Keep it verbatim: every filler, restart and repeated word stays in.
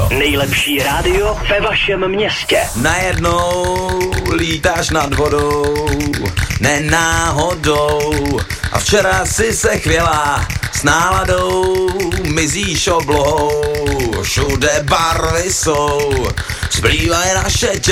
Nejlepší rádio ve vašem městě. Najednou lítáš nad vodou, ne náhodou. A včera si se chvěla s náladou, mizíš oblohou. Všude barvy jsou, zplývají naše těla.